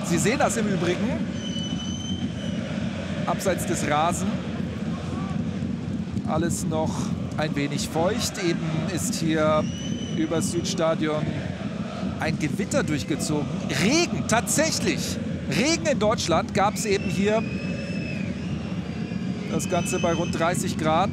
Sie sehen das im Übrigen. Abseits des Rasen. Alles noch ein wenig feucht. Eben ist hier über das Südstadion ein Gewitter durchgezogen. Regen, tatsächlich. Regen in Deutschland gab es eben hier. Das Ganze bei rund 30 Grad.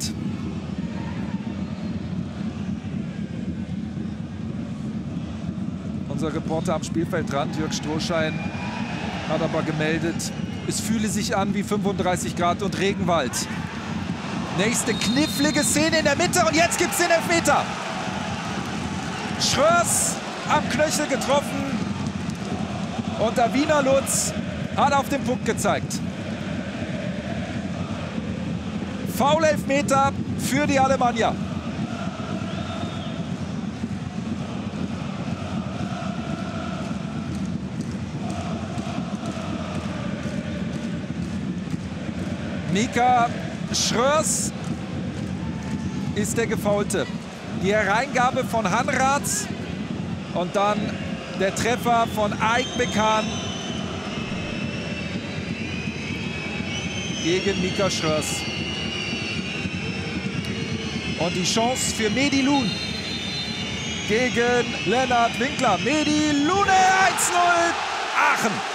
Unser Reporter am Spielfeldrand, Jörg Strohschein, hat aber gemeldet, es fühle sich an wie 35 Grad und Regenwald. Nächste knifflige Szene in der Mitte und jetzt gibt es den Elfmeter. Schröers am Knöchel getroffen und der Wiener Lutz hat auf den Punkt gezeigt. Foul-Elfmeter für die Alemannia. Mika Schröers ist der Gefaulte. Die Hereingabe von Hanrath und dann der Treffer von Aigbekan gegen Mika Schröers. Und die Chance für Mehdi Lun gegen Lennart Winkler. Mehdi Lune 1-0 Aachen.